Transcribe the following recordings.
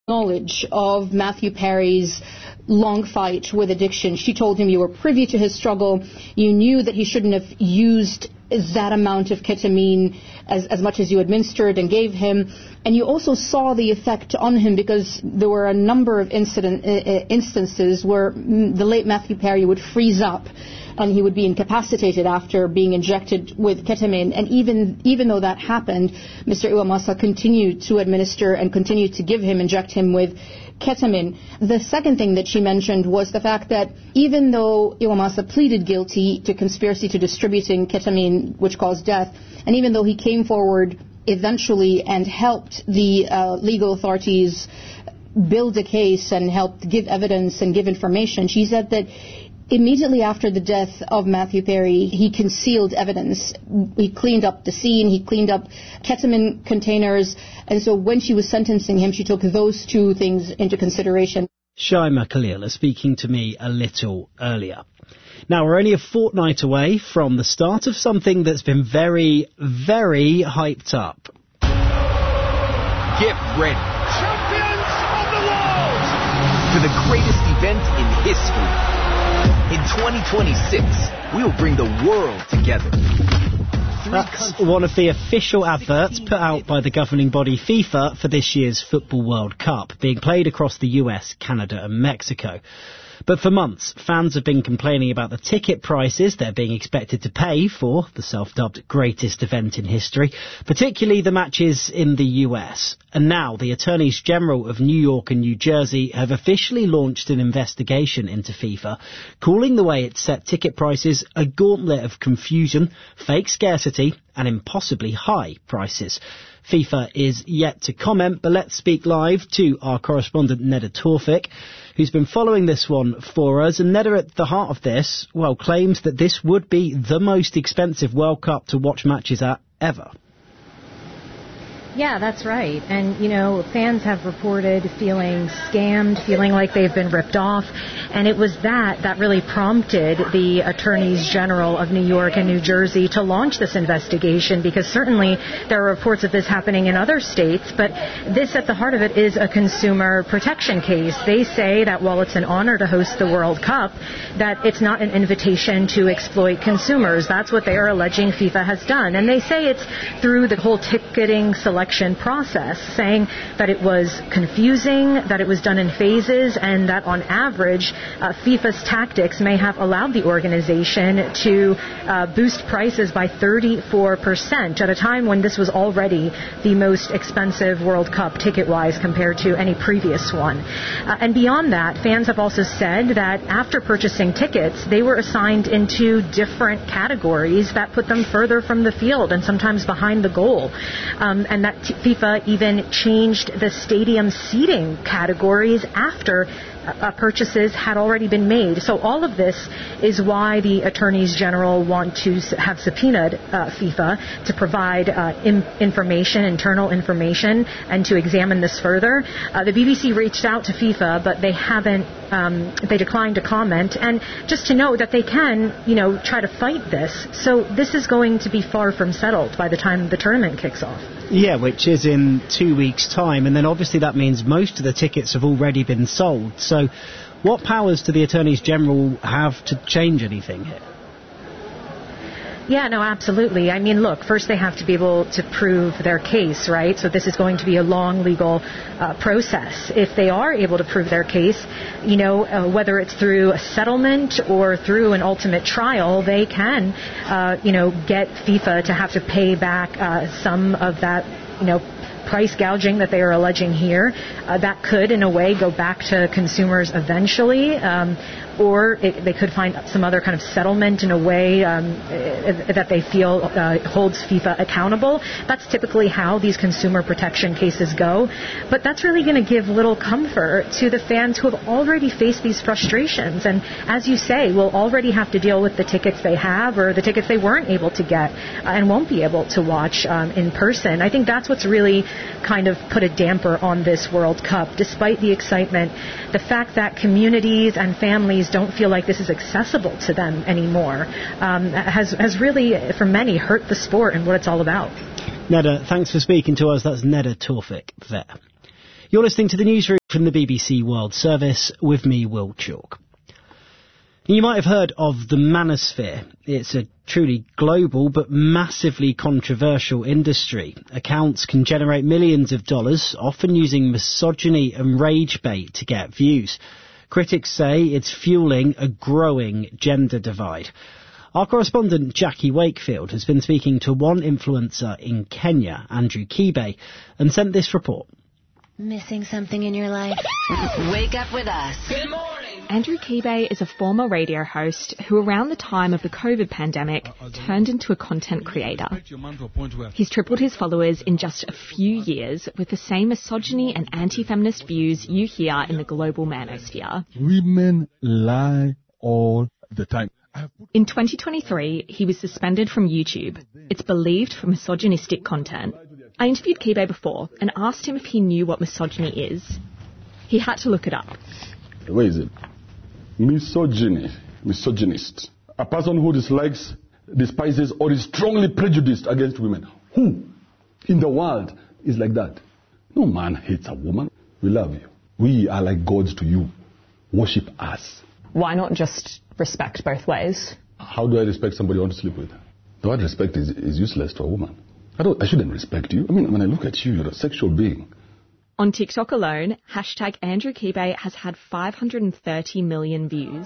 knowledge of Matthew Perry's long fight with addiction. She told him you were privy to his struggle. You knew that he shouldn't have used that amount of ketamine as much as you administered and gave him. And you also saw the effect on him because there were a number of instances where the late Matthew Perry would freeze up and he would be incapacitated after being injected with ketamine. And even though that happened, Mr. Iwamasa continued to administer and continued to inject him with ketamine. The second thing that she mentioned was the fact that even though Iwamasa pleaded guilty to conspiracy to distributing ketamine, which caused death, and even though he came forward eventually and helped the legal authorities build a case and helped give evidence and give information, she said that immediately after the death of Matthew Perry, he concealed evidence. He cleaned up the scene, he cleaned up ketamine containers, and so when she was sentencing him, she took those two things into consideration. Shaima Khalil speaking to me a little earlier. Now, we're only a fortnight away from the start of something that's been very, very hyped up. Get ready. Champions of the world! For the greatest event in history. In 2026, we will bring the world together. That's one of the official adverts put out by the governing body FIFA for this year's Football World Cup, being played across the US, Canada and Mexico. But for months, fans have been complaining about the ticket prices they're being expected to pay for the self-dubbed greatest event in history, particularly the matches in the US. And now the Attorneys General of New York and New Jersey have officially launched an investigation into FIFA, calling the way it set ticket prices a gauntlet of confusion, fake scarcity and impossibly high prices. FIFA is yet to comment, but let's speak live to our correspondent Neda Tawfik, who's been following this one for us. And Neda, at the heart of this, well, claims that this would be the most expensive World Cup to watch matches at ever. Yeah, that's right. And, you know, fans have reported feeling scammed, feeling like they've been ripped off. And it was that really prompted the Attorneys General of New York and New Jersey to launch this investigation, because certainly there are reports of this happening in other states. But this, at the heart of it, is a consumer protection case. They say that while it's an honor to host the World Cup, that it's not an invitation to exploit consumers. That's what they are alleging FIFA has done. And they say it's through the whole ticketing selection process, saying that it was confusing, that it was done in phases, and that on average, FIFA's tactics may have allowed the organization to boost prices by 34% at a time when this was already the most expensive World Cup ticket-wise compared to any previous one. And beyond that, fans have also said that after purchasing tickets, they were assigned into different categories that put them further from the field and sometimes behind the goal. And that FIFA even changed the stadium seating categories after purchases had already been made. So all of this is why the Attorneys General want to have subpoenaed FIFA to provide information, internal information, and to examine this further. The BBC reached out to FIFA, but they haven't. They declined to comment. And just to note that they can, try to fight this. So this is going to be far from settled by the time the tournament kicks off. Yeah, which is in 2 weeks' time. And then obviously that means most of the tickets have already been sold. So what powers do the Attorneys General have to change anything here? Yeah, no, absolutely. I mean, look, first they have to be able to prove their case, right? So this is going to be a long legal process. If they are able to prove their case, whether it's through a settlement or through an ultimate trial, they can, get FIFA to have to pay back some of that, price gouging that they are alleging here. That could, in a way, go back to consumers eventually, or they could find some other kind of settlement in a way that they feel holds FIFA accountable. That's typically how these consumer protection cases go. But that's really going to give little comfort to the fans who have already faced these frustrations. And as you say, will already have to deal with the tickets they have or the tickets they weren't able to get and won't be able to watch in person. I think that's what's really kind of put a damper on this World Cup. Despite the excitement, the fact that communities and families don't feel like this is accessible to them anymore has really, for many, hurt the sport and what it's all about. Neda, thanks for speaking to us. That's Neda Tawfik there. You're listening to the Newsroom from the BBC World Service with me, Will Chalk. You might have heard of the manosphere. It's a truly global but massively controversial industry. Accounts can generate millions of dollars, often using misogyny and rage bait to get views. Critics say it's fueling a growing gender divide. Our correspondent Jackie Wakefield has been speaking to one influencer in Kenya, Andrew Kibe, and sent this report. Missing something in your life? Wake up with us. Good morning. Andrew Kibe is a former radio host who around the time of the COVID pandemic turned into a content creator. He's tripled his followers in just a few years with the same misogyny and anti-feminist views you hear in the global manosphere. Women lie all the time. In 2023, he was suspended from YouTube. It's believed for misogynistic content. I interviewed Kibe before and asked him if he knew what misogyny is. He had to look it up. Where is it? Misogyny, misogynist. A person who dislikes, despises, or is strongly prejudiced against women. Who in the world is like that? No man hates a woman. We love you. We are like gods to you. Worship us. Why not just respect both ways? How do I respect somebody I want to sleep with? The word respect is useless to a woman. I shouldn't respect you. I mean, when I look at you, you're a sexual being. On TikTok alone, #AndrewKibe has had 530 million views.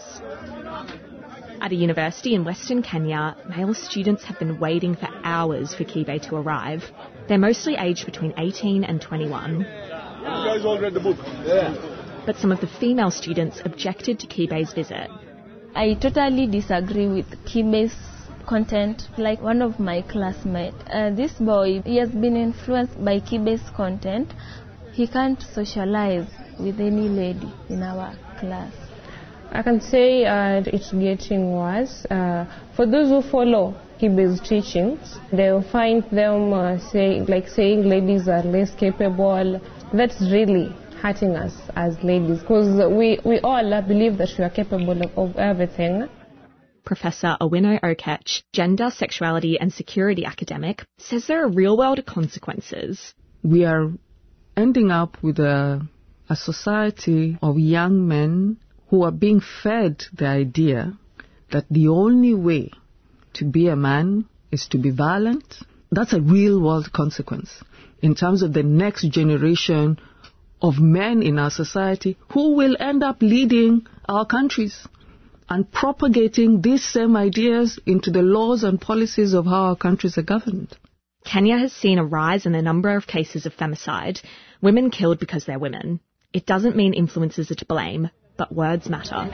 At a university in Western Kenya, male students have been waiting for hours for Kibe to arrive. They're mostly aged between 18 and 21. You guys all read the book? Yeah. But some of the female students objected to Kibe's visit. I totally disagree with Kibe's content. Like one of my classmates, this boy, he has been influenced by Kibe's content. He can't socialize with any lady in our class. I can say it's getting worse. For those who follow Kibe's teachings, they'll find them saying ladies are less capable. That's really hurting us as ladies, because we all believe that we are capable of everything. Professor Owino Okech, gender, sexuality and security academic, says there are real-world consequences. We are ending up with a society of young men who are being fed the idea that the only way to be a man is to be violent. That's a real-world consequence in terms of the next generation of men in our society who will end up leading our countries and propagating these same ideas into the laws and policies of how our countries are governed. Kenya has seen a rise in the number of cases of femicide, women killed because they're women. It doesn't mean influencers are to blame, but words matter.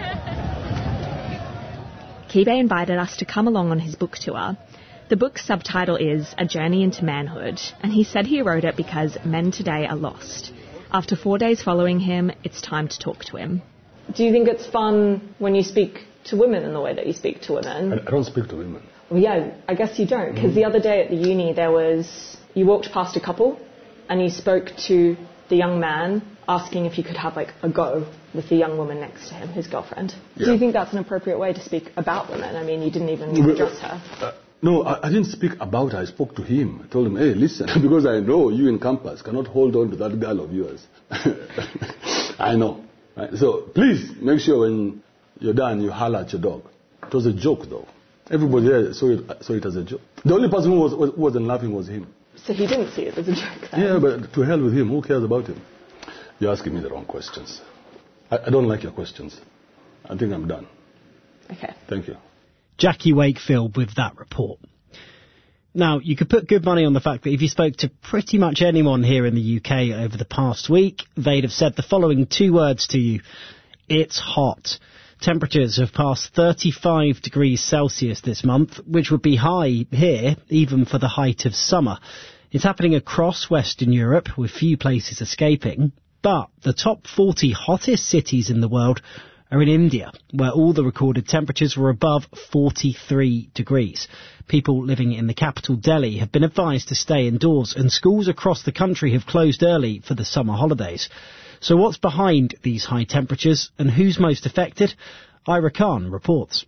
Kibe invited us to come along on his book tour. The book's subtitle is A Journey into Manhood, and he said he wrote it because men today are lost. After 4 days following him, it's time to talk to him. Do you think it's fun when you speak to women in the way that you speak to women? I don't speak to women. Well, yeah, I guess you don't, because the other day at the uni you walked past a couple and you spoke to the young man asking if you could have a go with the young woman next to him, his girlfriend. Yeah. Do you think that's an appropriate way to speak about women? I mean, you didn't even address her. No, I didn't speak about her. I spoke to him. I told him, hey, listen, because I know you in campus cannot hold on to that girl of yours. I know. Right? So please make sure when you're done, you holler at your dog. It was a joke, though. Everybody there saw it as a joke. The only person who wasn't laughing was him. So he didn't see it as a joke then? Yeah, but to hell with him. Who cares about him? You're asking me the wrong questions. I don't like your questions. I think I'm done. Okay. Thank you. Jackie Wakefield with that report. Now, you could put good money on the fact that if you spoke to pretty much anyone here in the UK over the past week, they'd have said the following two words to you. It's hot. Temperatures have passed 35 degrees Celsius this month, which would be high here, even for the height of summer. It's happening across Western Europe, with few places escaping. But the top 40 hottest cities in the world are in India, where all the recorded temperatures were above 43 degrees. People living in the capital, Delhi, have been advised to stay indoors, and schools across the country have closed early for the summer holidays. So what's behind these high temperatures, and who's most affected? Ira Khan reports.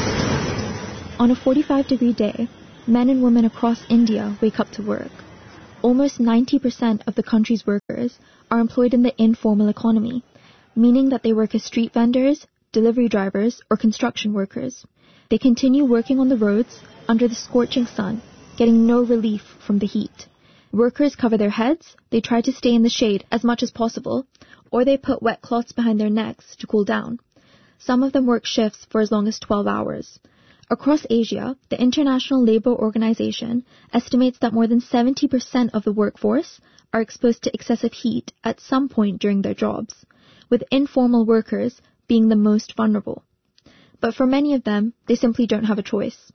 On a 45-degree day, men and women across India wake up to work. almost 90% of the country's workers are employed in the informal economy, meaning that they work as street vendors, delivery drivers, or construction workers. They continue working on the roads under the scorching sun, getting no relief from the heat. Workers cover their heads, they try to stay in the shade as much as possible, or they put wet cloths behind their necks to cool down. Some of them work shifts for as long as 12 hours. Across Asia, the International Labour Organization estimates that more than 70% of the workforce are exposed to excessive heat at some point during their jobs, with informal workers being the most vulnerable. But for many of them, they simply don't have a choice.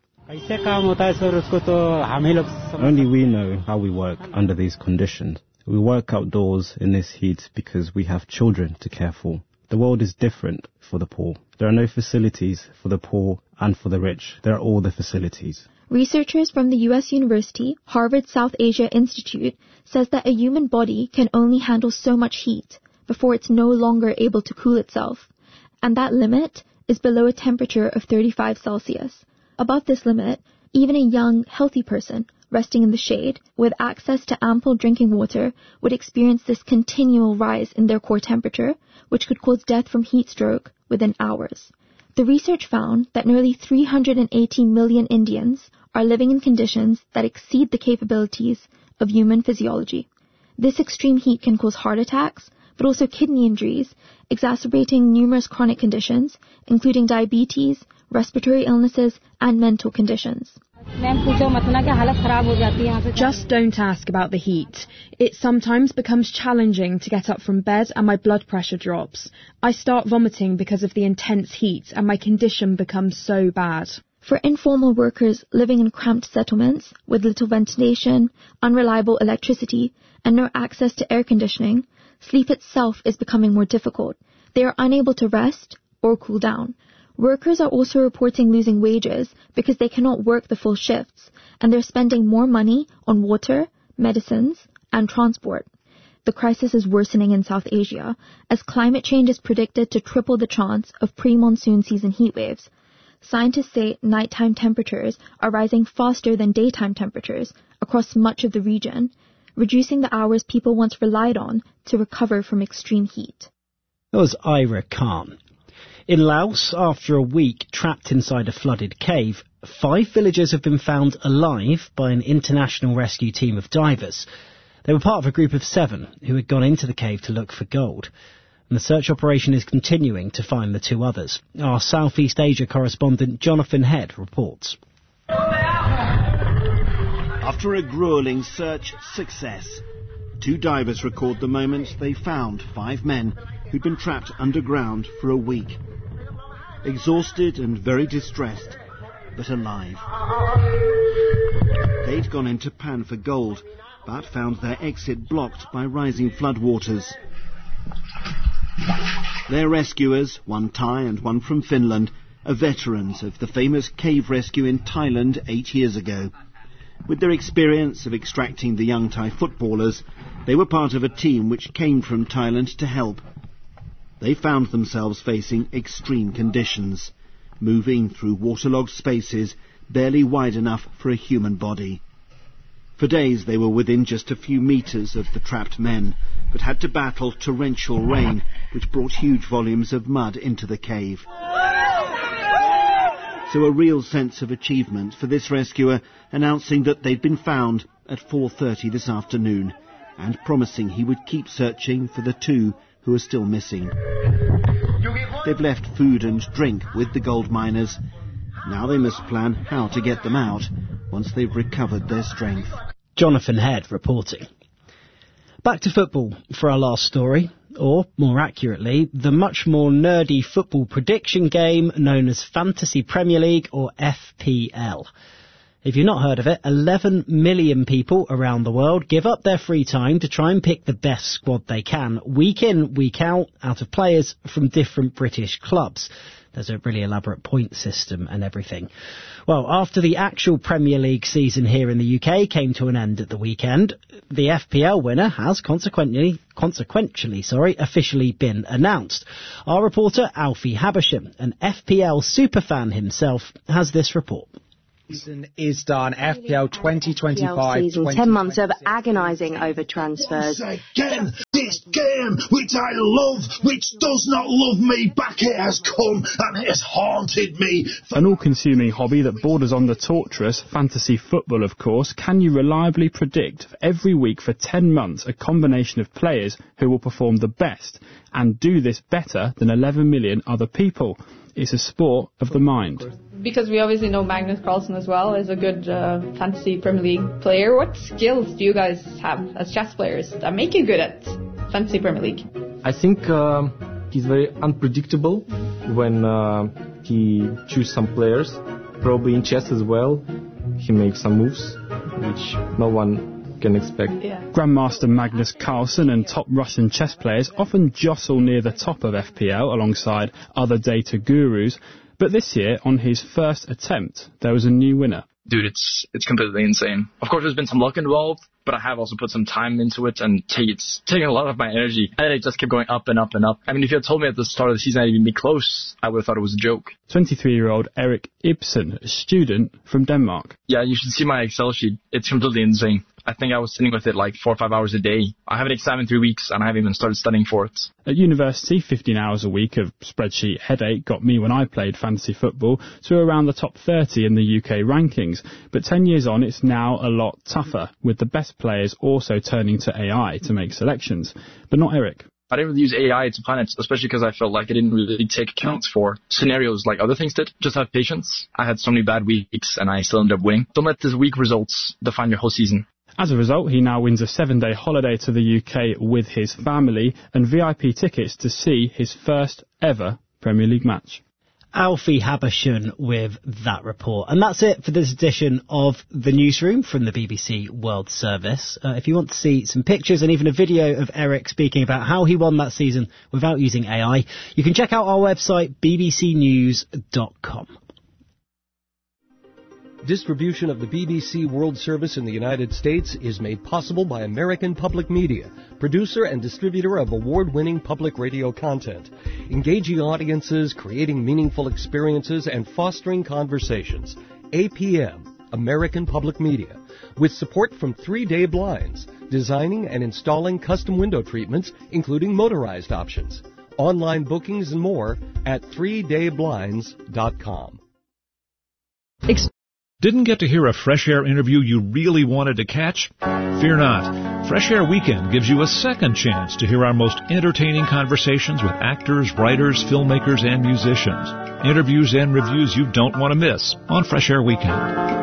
Only we know how we work under these conditions. We work outdoors in this heat because we have children to care for. The world is different for the poor. There are no facilities for the poor and for the rich. There are all the facilities. Researchers from the U.S. University Harvard South Asia Institute says that a human body can only handle so much heat before it's no longer able to cool itself. And that limit is below a temperature of 35 Celsius. Above this limit, even a young, healthy person resting in the shade with access to ample drinking water would experience this continual rise in their core temperature, which could cause death from heat stroke within hours. The research found that nearly 380 million Indians are living in conditions that exceed the capabilities of human physiology. This extreme heat can cause heart attacks, but also kidney injuries, exacerbating numerous chronic conditions, including diabetes, respiratory illnesses, and mental conditions. Just don't ask about the heat. It sometimes becomes challenging to get up from bed and my blood pressure drops. I start vomiting because of the intense heat and my condition becomes so bad. For informal workers living in cramped settlements with little ventilation, unreliable electricity, and no access to air conditioning, sleep itself is becoming more difficult. They are unable to rest or cool down. Workers are also reporting losing wages because they cannot work the full shifts, and they're spending more money on water, medicines, and transport. The crisis is worsening in South Asia, as climate change is predicted to triple the chance of pre-monsoon season heat waves. Scientists say nighttime temperatures are rising faster than daytime temperatures across much of the region, reducing the hours people once relied on to recover from extreme heat. That was Ira Khan. In Laos, after a week trapped inside a flooded cave, 5 villagers have been found alive by an international rescue team of divers. They were part of a group of 7 who had gone into the cave to look for gold. And the search operation is continuing to find the 2 others. Our Southeast Asia correspondent Jonathan Head reports. After a gruelling search success, 2 divers record the moment they found 5 men who'd been trapped underground for a week. Exhausted and very distressed, but alive. They'd gone into Pan for gold, but found their exit blocked by rising floodwaters. Their rescuers, one Thai and one from Finland, are veterans of the famous cave rescue in Thailand 8 years ago. With their experience of extracting the young Thai footballers, they were part of a team which came from Thailand to help. They found themselves facing extreme conditions, moving through waterlogged spaces barely wide enough for a human body. For days they were within just a few metres of the trapped men, but had to battle torrential rain, which brought huge volumes of mud into the cave. So a real sense of achievement for this rescuer, announcing that they'd been found at 4:30 this afternoon, and promising he would keep searching for the 2 who are still missing. They've left food and drink with the gold miners. Now they must plan how to get them out once they've recovered their strength. Jonathan Head reporting. Back to football for our last story, or more accurately, the much more nerdy football prediction game known as Fantasy Premier League, or FPL. If you've not heard of it, 11 million people around the world give up their free time to try and pick the best squad they can, week in, week out of players from different British clubs. There's a really elaborate point system and everything. Well, after the actual Premier League season here in the UK came to an end at the weekend, the FPL winner has consequentially, officially been announced. Our reporter, Alfie Habersham, an FPL superfan himself, has this report. Season is done. FPL 2025. 10 months of agonising over transfers. Again, this game, which I love, which does not love me back, it has come and it has haunted me. An all-consuming hobby that borders on the torturous, fantasy football, of course. Can you reliably predict every week for 10 months a combination of players who will perform the best and do this better than 11 million other people? It's a sport of the mind. Because we obviously know Magnus Carlsen as well as a good fantasy Premier League player. What skills do you guys have as chess players that make you good at fantasy Premier League? I think he's very unpredictable when he chooses some players. Probably in chess as well, he makes some moves which no one can expect. Grandmaster Magnus Carlsen and top Russian chess players often jostle near the top of FPL alongside other data gurus, but this year, on his first attempt, there was a new winner. Dude, it's completely insane. Of course, there's been some luck involved, but I have also put some time into it, and it's taking a lot of my energy, and it just kept going up and up and up. I mean, if you had told me at the start of the season I'd even be close, I would have thought it was a joke. 23-year-old Erik Ibsen, a student from Denmark. Yeah, you should see my Excel sheet. It's completely insane. I think I was sitting with it like 4 or 5 hours a day. I have an exam in 3 weeks, and I haven't even started studying for it. At university, 15 hours a week of spreadsheet headache got me when I played fantasy football to around the top 30 in the UK rankings. But 10 years on, it's now a lot tougher, with the best players also turning to AI to make selections. But not Erik. I didn't really use AI to plan it, especially because I felt like it didn't really take account for scenarios like other things did. Just have patience. I had so many bad weeks, and I still ended up winning. Don't let this week results define your whole season. As a result, he now wins a 7-day holiday to the UK with his family and VIP tickets to see his first ever Premier League match. Alfie Habershon with that report. And that's it for this edition of The Newsroom from the BBC World Service. If you want to see some pictures and even a video of Erik speaking about how he won that season without using AI, you can check out our website, bbcnews.com. Distribution of the BBC World Service in the United States is made possible by American Public Media, producer and distributor of award-winning public radio content, engaging audiences, creating meaningful experiences, and fostering conversations. APM, American Public Media, with support from 3 Day Blinds, designing and installing custom window treatments, including motorized options. Online bookings and more at 3dayblinds.com. Didn't get to hear a Fresh Air interview you really wanted to catch? Fear not. Fresh Air Weekend gives you a second chance to hear our most entertaining conversations with actors, writers, filmmakers, and musicians. Interviews and reviews you don't want to miss on Fresh Air Weekend.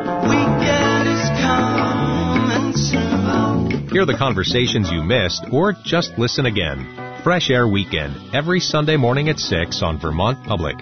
Hear the conversations you missed or just listen again. Fresh Air Weekend, every Sunday morning at 6 on Vermont Public.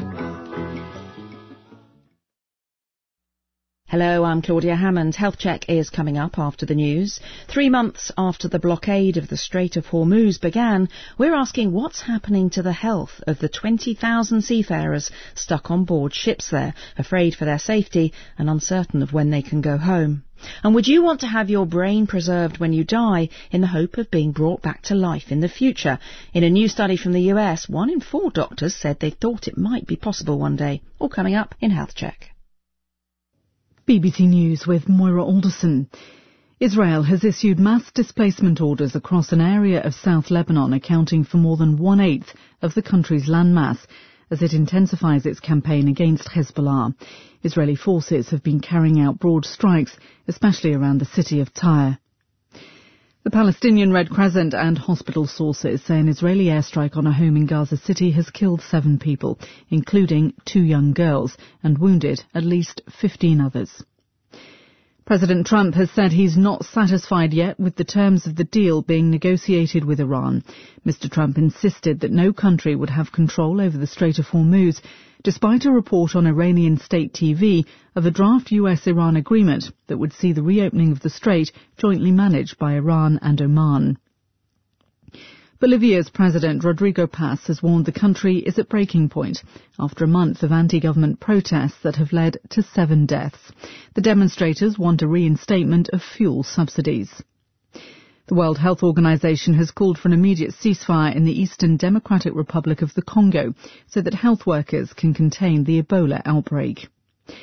Hello, I'm Claudia Hammond. Health Check is coming up after the news. 3 months after the blockade of the Strait of Hormuz began, we're asking what's happening to the health of the 20,000 seafarers stuck on board ships there, afraid for their safety and uncertain of when they can go home. And would you want to have your brain preserved when you die in the hope of being brought back to life in the future? In a new study from the US, 1 in 4 doctors said they thought it might be possible one day. All coming up in Health Check. BBC News with Moira Alderson. Israel has issued mass displacement orders across an area of South Lebanon accounting for more than 1/8 of the country's landmass as it intensifies its campaign against Hezbollah. Israeli forces have been carrying out broad strikes, especially around the city of Tyre. The Palestinian Red Crescent and hospital sources say an Israeli airstrike on a home in Gaza City has killed 7 people, including 2 young girls, and wounded at least 15 others. President Trump has said he's not satisfied yet with the terms of the deal being negotiated with Iran. Mr. Trump insisted that no country would have control over the Strait of Hormuz, despite a report on Iranian state TV of a draft US-Iran agreement that would see the reopening of the strait jointly managed by Iran and Oman. Bolivia's President Rodrigo Paz has warned the country is at breaking point after a month of anti-government protests that have led to 7 deaths. The demonstrators want a reinstatement of fuel subsidies. The World Health Organization has called for an immediate ceasefire in the Eastern Democratic Republic of the Congo so that health workers can contain the Ebola outbreak.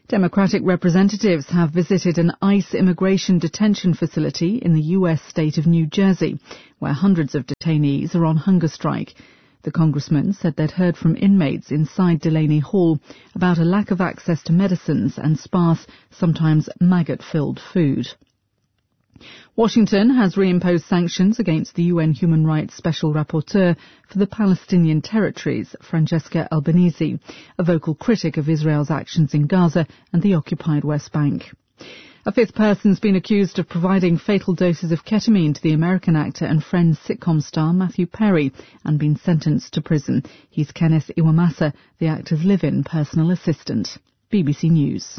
Democratic representatives have visited an ICE immigration detention facility in the U.S. state of New Jersey, where hundreds of detainees are on hunger strike. The congressman said they'd heard from inmates inside Delaney Hall about a lack of access to medicines and sparse, sometimes maggot-filled food. Washington has reimposed sanctions against the UN Human Rights Special Rapporteur for the Palestinian territories, Francesca Albanese, a vocal critic of Israel's actions in Gaza and the occupied West Bank. A fifth person's been accused of providing fatal doses of ketamine to the American actor and Friends sitcom star Matthew Perry and been sentenced to prison. He's Kenneth Iwamasa, the actor's live-in personal assistant. BBC News.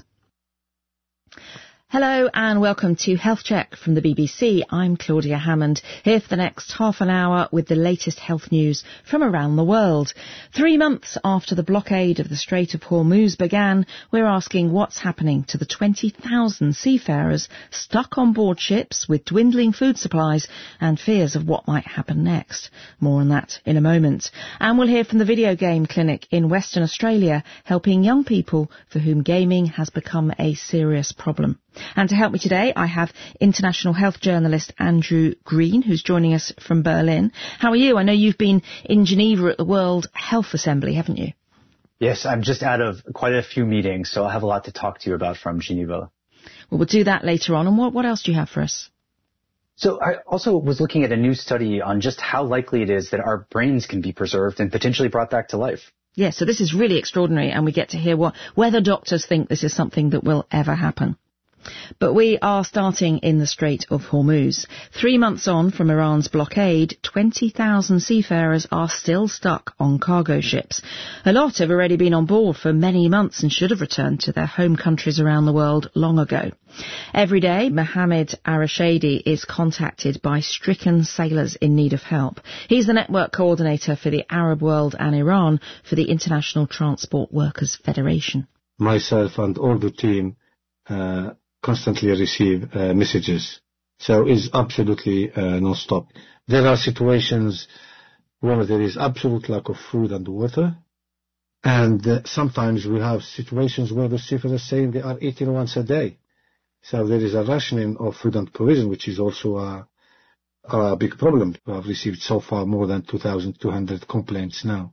Hello and welcome to Health Check from the BBC. I'm Claudia Hammond, here for the next half an hour with the latest health news from around the world. 3 months after the blockade of the Strait of Hormuz began, we're asking what's happening to the 20,000 seafarers stuck on board ships with dwindling food supplies and fears of what might happen next. More on that in a moment. And we'll hear from the Video Game Clinic in Western Australia, helping young people for whom gaming has become a serious problem. And to help me today, I have international health journalist Andrew Green, who's joining us from Berlin. How are you? I know you've been in Geneva at the World Health Assembly, haven't you? Yes, I'm just out of quite a few meetings, so I'll have a lot to talk to you about from Geneva. Well, we'll do that later on. And what else do you have for us? So I also was looking at a new study on just how likely it is that our brains can be preserved and potentially brought back to life. Yeah, so this is really extraordinary, and we get to hear whether doctors think this is something that will ever happen. But we are starting in the Strait of Hormuz. 3 months on from Iran's blockade, 20,000 seafarers are still stuck on cargo ships. A lot have already been on board for many months and should have returned to their home countries around the world long ago. Every day, Mohammed Arashadi is contacted by stricken sailors in need of help. He's the network coordinator for the Arab world and Iran for the International Transport Workers Federation. Myself and all the team constantly receive messages. So it's absolutely non-stop. There are situations where there is absolute lack of food and water. And sometimes we have situations where the seafarers are saying they are eating once a day. So there is a rationing of food and provision, which is also a big problem. We have received so far more than 2,200 complaints now.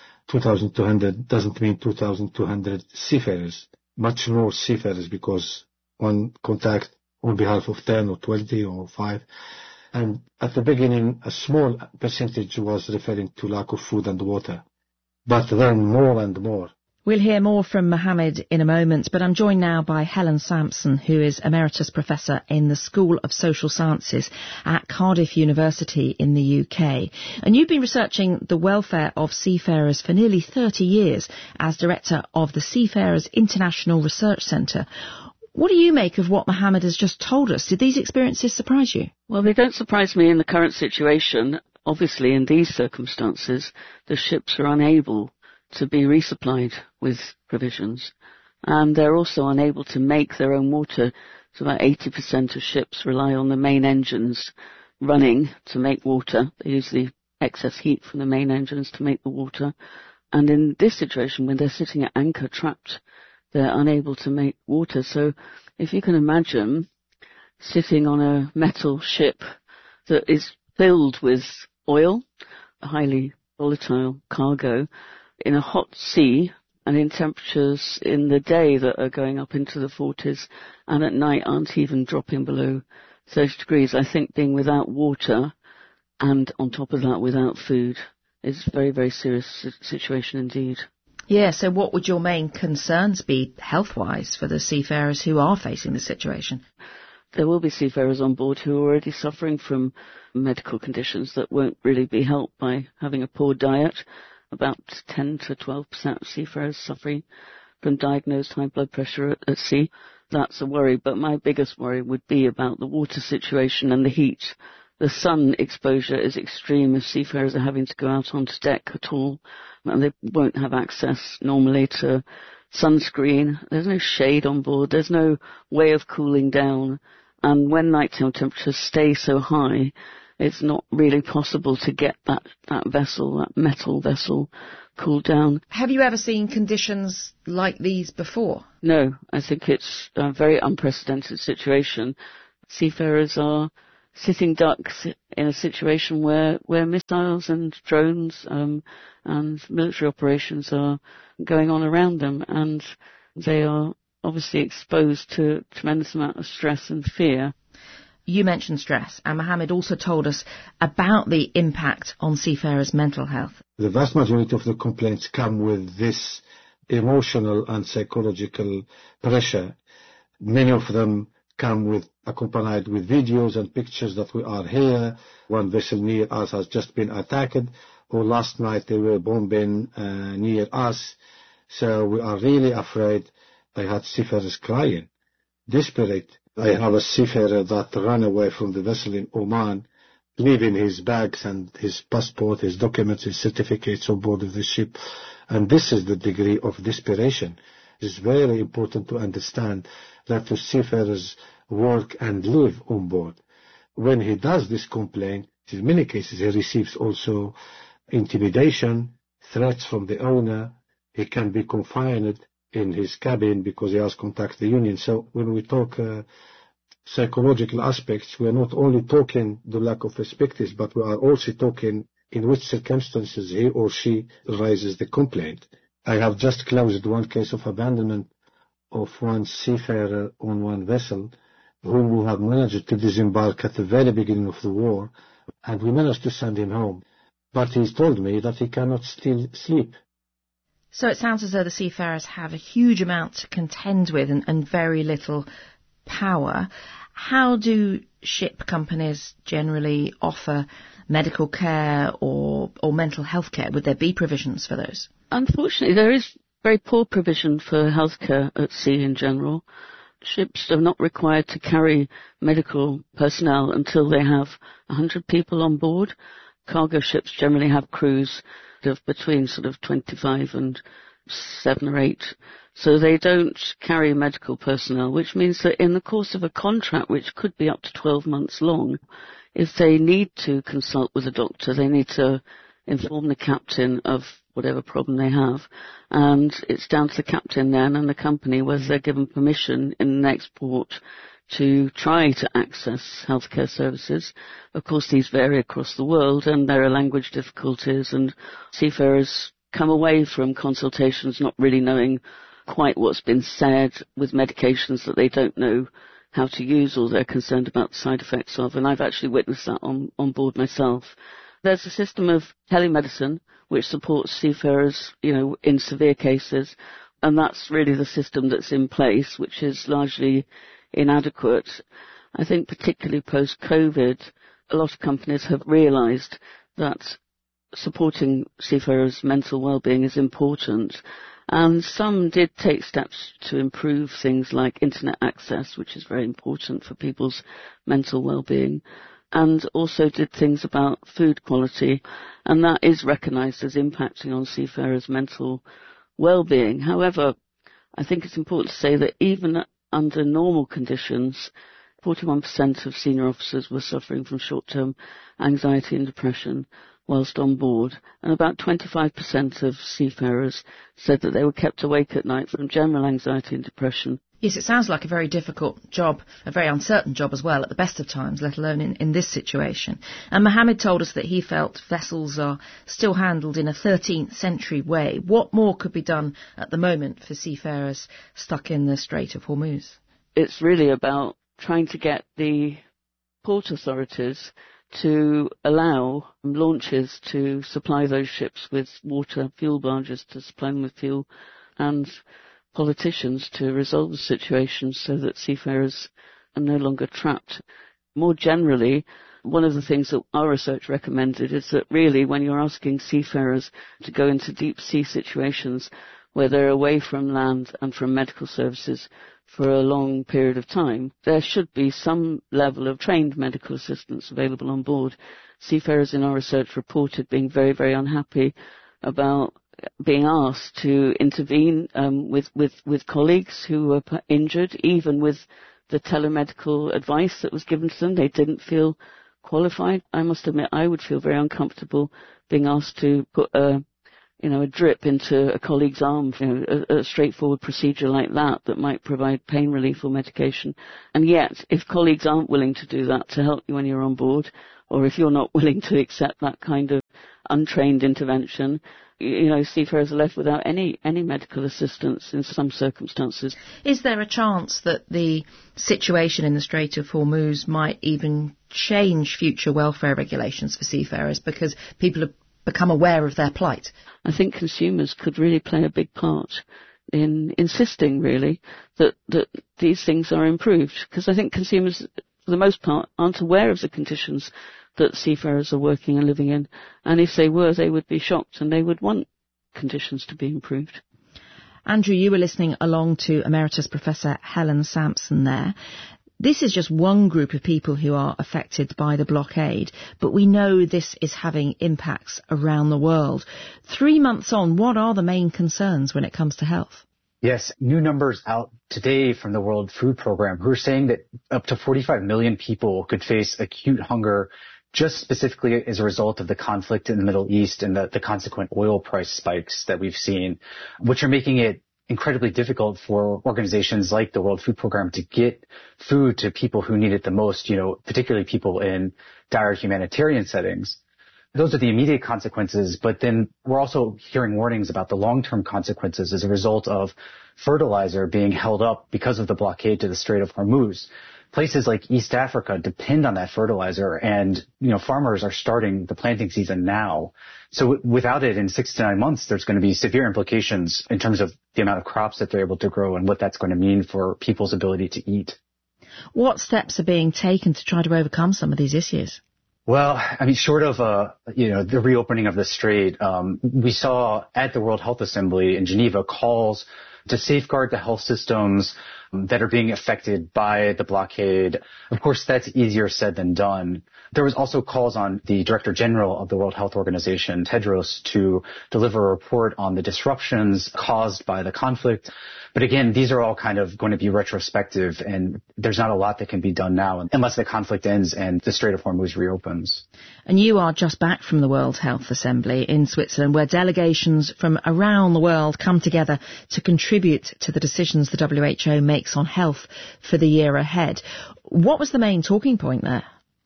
2,200 doesn't mean 2,200 seafarers. Much more seafarers, because one contact on behalf of 10 or 20 or 5. And at the beginning, a small percentage was referring to lack of food and water. But then more and more. We'll hear more from Mohammed in a moment, but I'm joined now by Helen Sampson, who is Emeritus Professor in the School of Social Sciences at Cardiff University in the UK. And you've been researching the welfare of seafarers for nearly 30 years as Director of the Seafarers International Research Centre. What do you make of what Mohammed has just told us? Did these experiences surprise you? Well, they don't surprise me in the current situation. Obviously, in these circumstances, the ships are unable to be resupplied with provisions, and they're also unable to make their own water. So about 80% of ships rely on the main engines running to make water. They use the excess heat from the main engines to make the water. And in this situation, when they're sitting at anchor trapped, they're unable to make water. So if you can imagine sitting on a metal ship that is filled with oil, a highly volatile cargo, in a hot sea and in temperatures in the day that are going up into the 40s and at night aren't even dropping below 30 degrees, I think being without water and on top of that without food is a very, very serious situation indeed. Yeah, so what would your main concerns be health-wise for the seafarers who are facing this situation? There will be seafarers on board who are already suffering from medical conditions that won't really be helped by having a poor diet. About 10 to 12% of seafarers suffering from diagnosed high blood pressure at sea. That's a worry, but my biggest worry would be about the water situation and the heat. The sun exposure is extreme if seafarers are having to go out onto deck at all, and they won't have access normally to sunscreen. There's no shade on board. There's no way of cooling down. And when nighttime temperatures stay so high, it's not really possible to get that vessel, that metal vessel, cooled down. Have you ever seen conditions like these before? No, I think it's a very unprecedented situation. Seafarers are sitting ducks in a situation where missiles and drones and military operations are going on around them, and they are obviously exposed to a tremendous amount of stress and fear. You mentioned stress, and Mohammed also told us about the impact on seafarers' mental health. The vast majority of the complaints come with this emotional and psychological pressure. Many of them come accompanied with videos and pictures that we are here. One vessel near us has just been attacked, or last night they were bombing near us. So we are really afraid. I had seafarers crying, desperate. I have a seafarer that ran away from the vessel in Oman, leaving his bags and his passport, his documents, his certificates on board of the ship. And this is the degree of desperation. It's very important to understand that the seafarers work and live on board. When he does this complaint, in many cases he receives also intimidation, threats from the owner. He can be confined in his cabin because he has contacted the union. So when we talk psychological aspects, we are not only talking the lack of perspectives, but we are also talking in which circumstances he or she raises the complaint. I have just closed one case of abandonment of one seafarer on one vessel whom we have managed to disembark at the very beginning of the war, and we managed to send him home. But he's told me that he cannot still sleep. So it sounds as though the seafarers have a huge amount to contend with and very little power. How do ship companies generally offer medical care or mental health care? Would there be provisions for those? Unfortunately, there is very poor provision for healthcare at sea in general. Ships are not required to carry medical personnel until they have 100 people on board. Cargo ships generally have crews of between sort of 25 and 7 or 8. So they don't carry medical personnel, which means that in the course of a contract, which could be up to 12 months long, if they need to consult with a doctor, they need to inform the captain of whatever problem they have. And it's down to the captain then and the company whether they're given permission in the next port to try to access healthcare services. Of course, these vary across the world, and there are language difficulties, and seafarers come away from consultations not really knowing quite what's been said, with medications that they don't know how to use or they're concerned about the side effects of, and I've actually witnessed that on board myself. There's a system of telemedicine which supports seafarers, in severe cases, and that's really the system that's in place, which is largely inadequate. I think particularly post-COVID, a lot of companies have realised that supporting seafarers' mental well-being is important, and some did take steps to improve things like internet access, which is very important for people's mental well-being, and also did things about food quality, and that is recognised as impacting on seafarers' mental well-being. However, I think it's important to say that even under normal conditions, 41% of senior officers were suffering from short-term anxiety and depression whilst on board, and about 25% of seafarers said that they were kept awake at night from general anxiety and depression. Yes, it sounds like a very difficult job, a very uncertain job as well at the best of times, let alone in this situation. And Mohammed told us that he felt vessels are still handled in a 13th century way. What more could be done at the moment for seafarers stuck in the Strait of Hormuz? It's really about trying to get the port authorities to allow launches to supply those ships with water, fuel barges to supply them with fuel, and politicians to resolve the situation so that seafarers are no longer trapped. More generally, one of the things that our research recommended is that really when you're asking seafarers to go into deep sea situations where they're away from land and from medical services for a long period of time, there should be some level of trained medical assistance available on board. Seafarers in our research reported being very, very unhappy about being asked to intervene with colleagues who were injured. Even with the telemedical advice that was given to them, they didn't feel qualified, I must admit I would feel very uncomfortable being asked to put a drip into a colleague's arm, a straightforward procedure like that might provide pain relief or medication. And yet, if colleagues aren't willing to do that to help you when you're on board, or if you're not willing to accept that kind of untrained intervention, seafarers are left without any medical assistance in some circumstances. Is there a chance that the situation in the Strait of Hormuz might even change future welfare regulations for seafarers because people have become aware of their plight? I think consumers could really play a big part in insisting, really, that these things are improved, because I think consumers, for the most part, aren't aware of the conditions that seafarers are working and living in. And if they were, they would be shocked and they would want conditions to be improved. Andrew, you were listening along to Emeritus Professor Helen Sampson there. This is just one group of people who are affected by the blockade, but we know this is having impacts around the world. 3 months on, what are the main concerns when it comes to health? Yes, new numbers out today from the World Food Program who are saying that up to 45 million people could face acute hunger just specifically as a result of the conflict in the Middle East and the consequent oil price spikes that we've seen, which are making it incredibly difficult for organizations like the World Food Program to get food to people who need it the most, particularly people in dire humanitarian settings. Those are the immediate consequences, but then we're also hearing warnings about the long-term consequences as a result of fertilizer being held up because of the blockade to the Strait of Hormuz. Places like East Africa depend on that fertilizer, and farmers are starting the planting season now. So without it in 6 to 9 months, there's going to be severe implications in terms of the amount of crops that they're able to grow and what that's going to mean for people's ability to eat. What steps are being taken to try to overcome some of these issues? Well, short of the reopening of the strait, we saw at the World Health Assembly in Geneva calls to safeguard the health systems that are being affected by the blockade. Of course, that's easier said than done. There was also calls on the Director General of the World Health Organization, Tedros, to deliver a report on the disruptions caused by the conflict. But again, these are all kind of going to be retrospective, and there's not a lot that can be done now unless the conflict ends and the Strait of Hormuz reopens. And you are just back from the World Health Assembly in Switzerland, where delegations from around the world come together to contribute to the decisions the WHO makes on health for the year ahead. What was the main talking point there?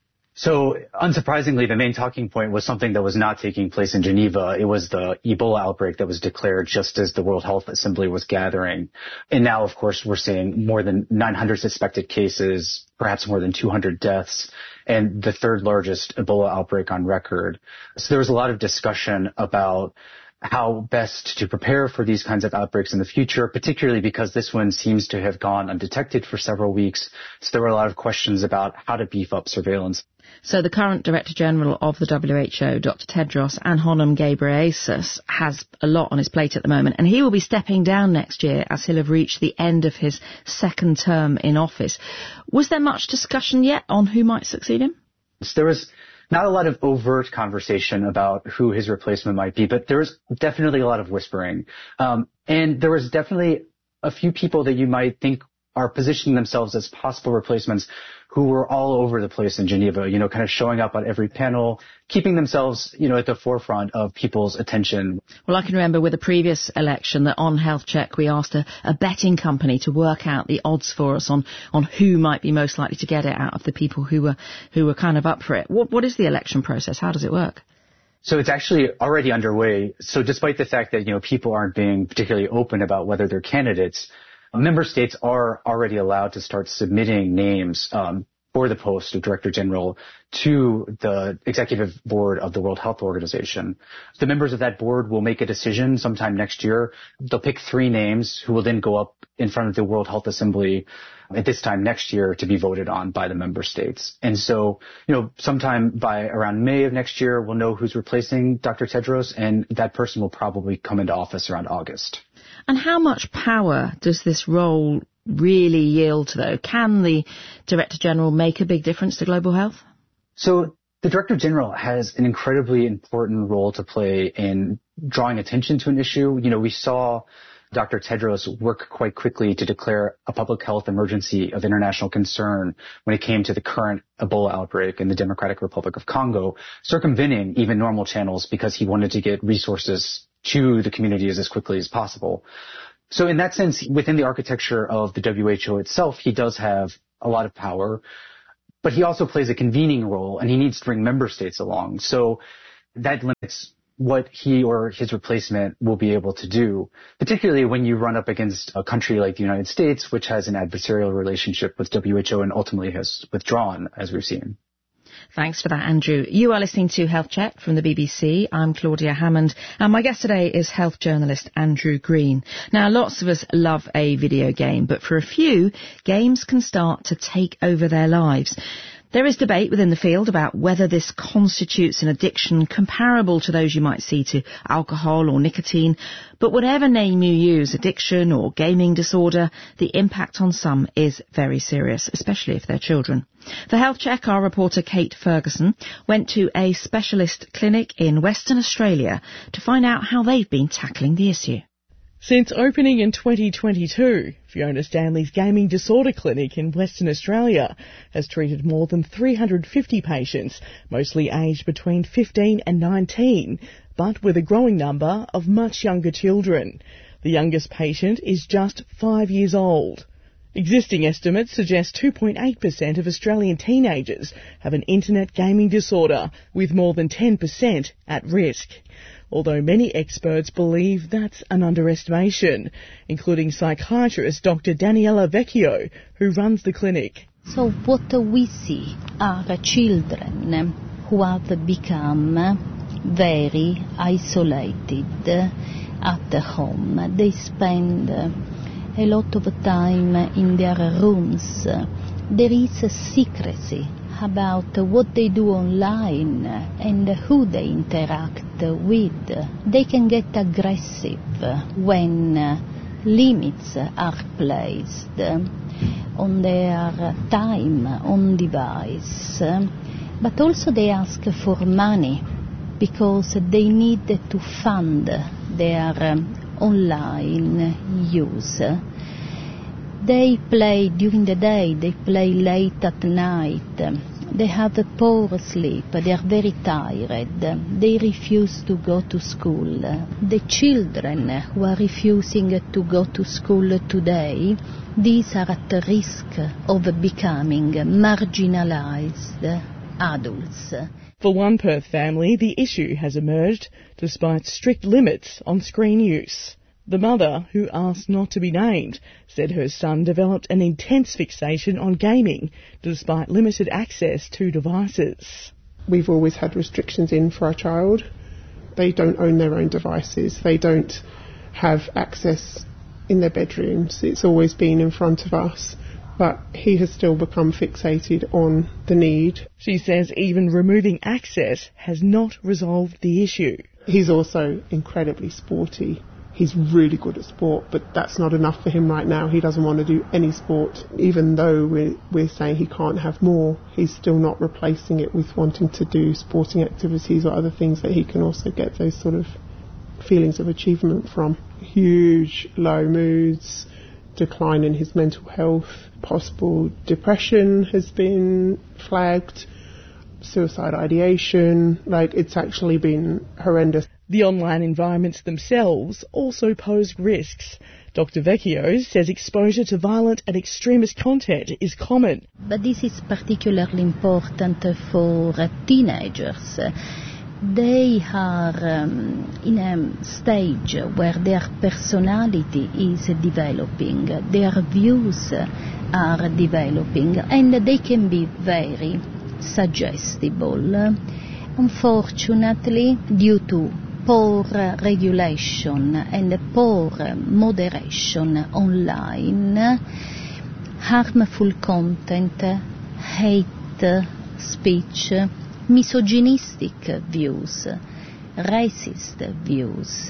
So, unsurprisingly, the main talking point was something that was not taking place in Geneva. It was the Ebola outbreak that was declared just as the World Health Assembly was gathering. And now, of course, we're seeing more than 900 suspected cases, perhaps more than 200 deaths, and the third largest Ebola outbreak on record. So there was a lot of discussion about how best to prepare for these kinds of outbreaks in the future, particularly because this one seems to have gone undetected for several weeks. So there were a lot of questions about how to beef up surveillance. So the current Director General of the WHO, Dr. Tedros Adhanom Ghebreyesus, has a lot on his plate at the moment, and he will be stepping down next year as he'll have reached the end of his second term in office. Was there much discussion yet on who might succeed him? There was not a lot of overt conversation about who his replacement might be, but there was definitely a lot of whispering. And there was definitely a few people that you might think are positioning themselves as possible replacements who were all over the place in Geneva, kind of showing up on every panel, keeping themselves, at the forefront of people's attention. Well, I can remember with the previous election that on Health Check we asked a betting company to work out the odds for us on who might be most likely to get it out of the people who were kind of up for it. What is the election process? How does it work? So it's actually already underway. So despite the fact that, people aren't being particularly open about whether they're candidates, member states are already allowed to start submitting names for the post of Director General to the Executive Board of the World Health Organization. The members of that board will make a decision sometime next year. They'll pick 3 names who will then go up in front of the World Health Assembly at this time next year to be voted on by the member states. And so, sometime by around May of next year, we'll know who's replacing Dr. Tedros, and that person will probably come into office around August. And how much power does this role really yield, though? Can the Director General make a big difference to global health? So the Director General has an incredibly important role to play in drawing attention to an issue. We saw Dr. Tedros worked quite quickly to declare a public health emergency of international concern when it came to the current Ebola outbreak in the Democratic Republic of Congo, circumventing even normal channels because he wanted to get resources to the communities as quickly as possible. So in that sense, within the architecture of the WHO itself, he does have a lot of power, but he also plays a convening role, and he needs to bring member states along. So that limits what he or his replacement will be able to do, particularly when you run up against a country like the United States, which has an adversarial relationship with WHO and ultimately has withdrawn, as we've seen. Thanks for that, Andrew. You are listening to Health Check from the BBC. I'm Claudia Hammond, and my guest today is health journalist Andrew Green. Now, lots of us love a video game, but for a few, games can start to take over their lives. There is debate within the field about whether this constitutes an addiction comparable to those you might see to alcohol or nicotine. But whatever name you use, addiction or gaming disorder, the impact on some is very serious, especially if they're children. For Health Check, our reporter Kate Ferguson went to a specialist clinic in Western Australia to find out how they've been tackling the issue. Since opening in 2022, Fiona Stanley's Gaming Disorder Clinic in Western Australia has treated more than 350 patients, mostly aged between 15 and 19, but with a growing number of much younger children. The youngest patient is just 5 years old. Existing estimates suggest 2.8% of Australian teenagers have an internet gaming disorder, with more than 10% at risk. Although many experts believe that's an underestimation, including psychiatrist Dr. Daniela Vecchio, who runs the clinic. So what we see are children who have become very isolated at home. They spend a lot of time in their rooms. There is a secrecy about what they do online and who they interact with. They can get aggressive when limits are placed on their time on device, but also they ask for money because they need to fund their online use. They play during the day, they play late at night, they have a poor sleep, they are very tired, they refuse to go to school. The children who are refusing to go to school today, these are at risk of becoming marginalized adults. For one Perth family, the issue has emerged despite strict limits on screen use. The mother, who asked not to be named, said her son developed an intense fixation on gaming despite limited access to devices. We've always had restrictions in for our child. They don't own their own devices. They don't have access in their bedrooms. It's always been in front of us. But he has still become fixated on the need. She says even removing access has not resolved the issue. He's also incredibly sporty. He's really good at sport, but that's not enough for him right now. He doesn't want to do any sport. Even though we're saying he can't have more, he's still not replacing it with wanting to do sporting activities or other things that he can also get those sort of feelings of achievement from. Huge low moods, decline in his mental health, possible depression has been flagged, suicide ideation, it's actually been horrendous. The online environments themselves also pose risks. Dr. Vecchio says exposure to violent and extremist content is common. But this is particularly important for teenagers. They are in a stage where their personality is developing, their views are developing, and they can be very suggestible. Unfortunately, due to poor regulation and poor moderation online, harmful content, hate speech, misogynistic views, racist views,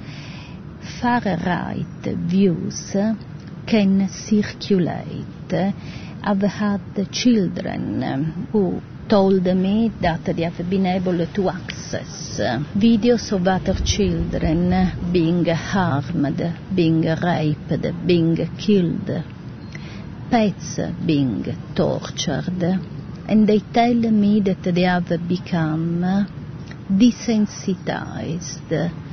far-right views can circulate. I've had children who told me that they have been able to access videos of other children being harmed, being raped, being killed, pets being tortured, and they tell me that they have become desensitized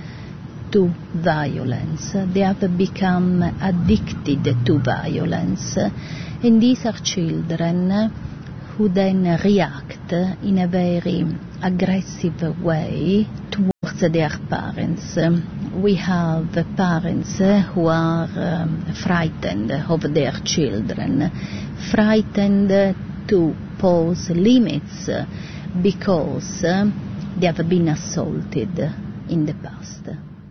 to violence. They have become addicted to violence, and these are children who then react in a very aggressive way towards their parents. We have parents who are frightened of their children, frightened to pose limits because they have been assaulted in the past.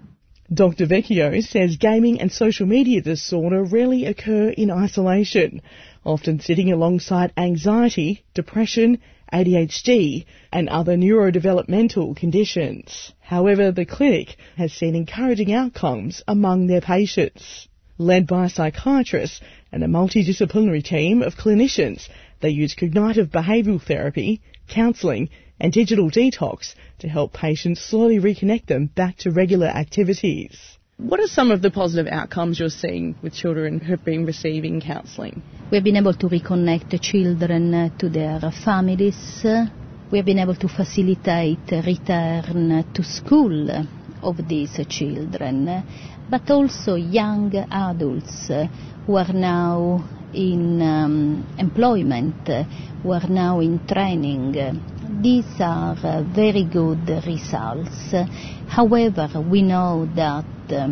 Dr. Vecchio says gaming and social media disorder rarely occur in isolation, often sitting alongside anxiety, depression, ADHD and other neurodevelopmental conditions. However, the clinic has seen encouraging outcomes among their patients. Led by psychiatrists and a multidisciplinary team of clinicians, they use cognitive behavioural therapy, counselling and digital detox to help patients slowly reconnect them back to regular activities. What are some of the positive outcomes you're seeing with children who have been receiving counselling? We've been able to reconnect the children to their families. We've been able to facilitate return to school of these children, but also young adults who are now in employment, who are now in training. These are very good results. However, we know that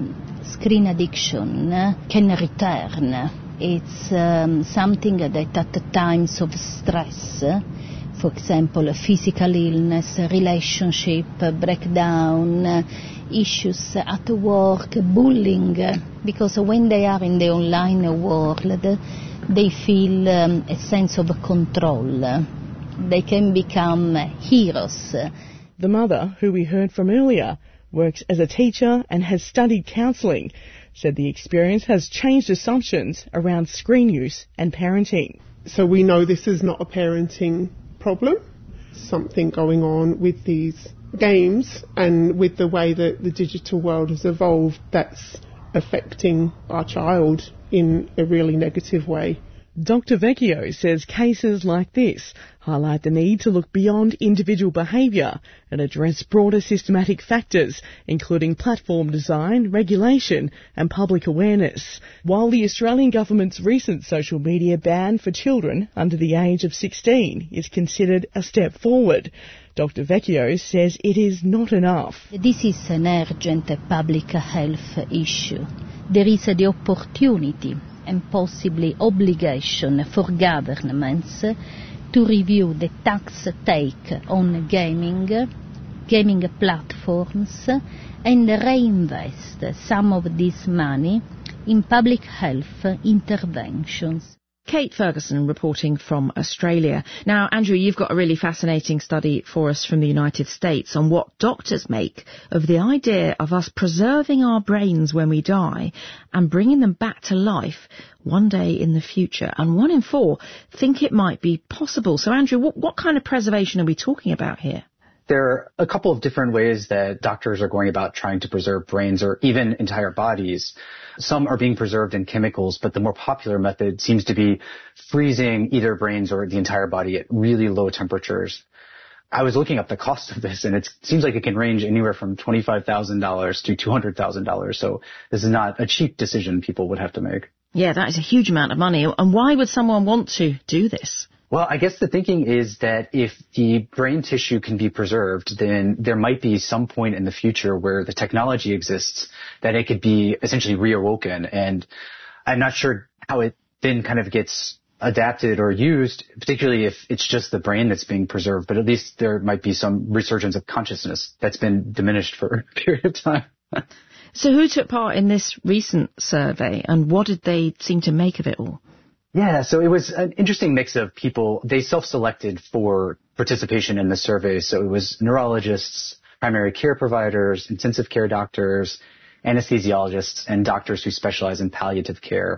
screen addiction can return. It's something that at times of stress, for example, physical illness, relationship breakdown, issues at work, bullying, because when they are in the online world, they feel a sense of control. They can become heroes. The mother, who we heard from earlier, works as a teacher and has studied counselling, said the experience has changed assumptions around screen use and parenting. So we know this is not a parenting problem. Something going on with these games and with the way that the digital world has evolved that's affecting our child in a really negative way. Dr. Vecchio says cases like this highlight the need to look beyond individual behaviour and address broader systematic factors, including platform design, regulation and public awareness. While the Australian government's recent social media ban for children under the age of 16 is considered a step forward, Dr. Vecchio says it is not enough. This is an urgent public health issue. There is the opportunity and possibly obligation for governments to review the tax take on gaming platforms, and reinvest some of this money in public health interventions. Kate Ferguson reporting from Australia. Now, Andrew, you've got a really fascinating study for us from the United States on what doctors make of the idea of us preserving our brains when we die and bringing them back to life one day in the future. And 1 in 4 think it might be possible. So, Andrew, what kind of preservation are we talking about here? There are a couple of different ways that doctors are going about trying to preserve brains or even entire bodies. Some are being preserved in chemicals, but the more popular method seems to be freezing either brains or the entire body at really low temperatures. I was looking up the cost of this, and it seems like it can range anywhere from $25,000 to $200,000. So this is not a cheap decision people would have to make. Yeah, that is a huge amount of money. And why would someone want to do this? Well, I guess the thinking is that if the brain tissue can be preserved, then there might be some point in the future where the technology exists that it could be essentially reawoken. And I'm not sure how it then kind of gets adapted or used, particularly if it's just the brain that's being preserved. But at least there might be some resurgence of consciousness that's been diminished for a period of time. So who took part in this recent survey, and what did they seem to make of it all? Yeah, so it was an interesting mix of people. They self-selected for participation in the survey. So it was neurologists, primary care providers, intensive care doctors, anesthesiologists, and doctors who specialize in palliative care.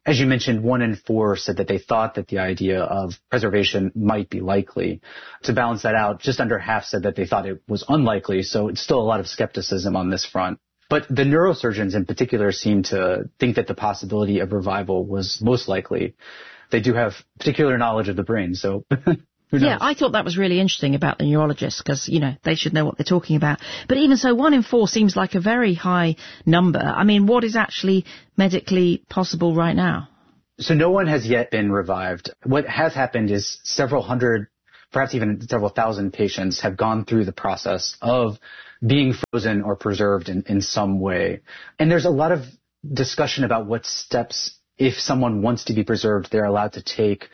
As you mentioned, 1 in 4 said that they thought that the idea of preservation might be likely. To balance that out, just under half said that they thought it was unlikely, so it's still a lot of skepticism on this front. But the neurosurgeons in particular seem to think that the possibility of revival was most likely. They do have particular knowledge of the brain, so who knows? Yeah, I thought that was really interesting about the neurologists because, they should know what they're talking about. But even so, 1 in 4 seems like a very high number. I mean, what is actually medically possible right now? So no one has yet been revived. What has happened is several hundred, perhaps even several thousand patients have gone through the process of being frozen or preserved in some way. And there's a lot of discussion about what steps, if someone wants to be preserved, they're allowed to take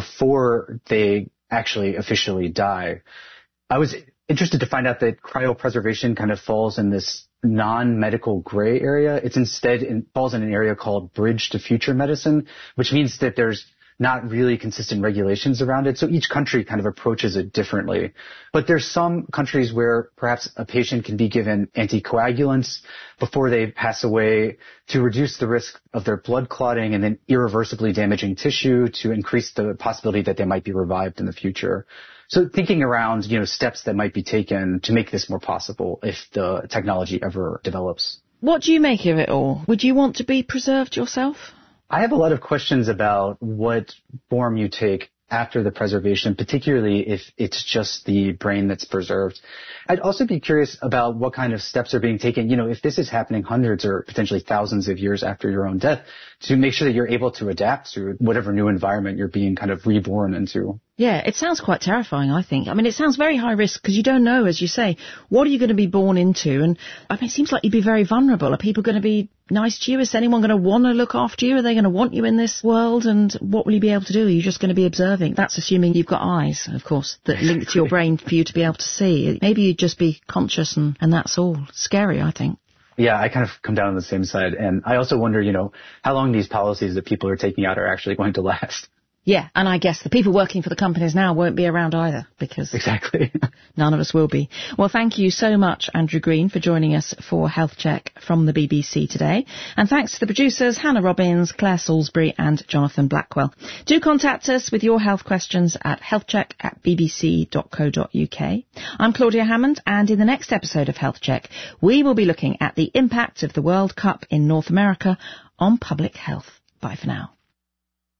before they actually officially die. I was interested to find out that cryopreservation kind of falls in this non-medical gray area. It's instead falls in an area called bridge to future medicine, which means that there's not really consistent regulations around it. So each country kind of approaches it differently. But there's some countries where perhaps a patient can be given anticoagulants before they pass away to reduce the risk of their blood clotting and then irreversibly damaging tissue to increase the possibility that they might be revived in the future. So thinking around, steps that might be taken to make this more possible if the technology ever develops. What do you make of it all? Would you want to be preserved yourself? I have a lot of questions about what form you take after the preservation, particularly if it's just the brain that's preserved. I'd also be curious about what kind of steps are being taken, if this is happening hundreds or potentially thousands of years after your own death, to make sure that you're able to adapt to whatever new environment you're being kind of reborn into. Yeah, it sounds quite terrifying, I think. I mean, it sounds very high risk because you don't know, as you say, what are you going to be born into? And it seems like you'd be very vulnerable. Are people going to be nice to you? Is anyone going to want to look after you? Are they going to want you in this world? And what will you be able to do? Are you just going to be observing? That's assuming you've got eyes, of course, that link to your brain for you to be able to see. Maybe you'd just be conscious and that's all. Scary, I think. Yeah, I kind of come down on the same side. And I also wonder, how long these policies that people are taking out are actually going to last. Yeah, and I guess the people working for the companies now won't be around either, because exactly none of us will be. Well, thank you so much, Andrew Green, for joining us for Health Check from the BBC today. And thanks to the producers, Hannah Robbins, Claire Salisbury and Jonathan Blackwell. Do contact us with your health questions at healthcheck@bbc.co.uk. I'm Claudia Hammond, and in the next episode of Health Check, we will be looking at the impact of the World Cup in North America on public health. Bye for now.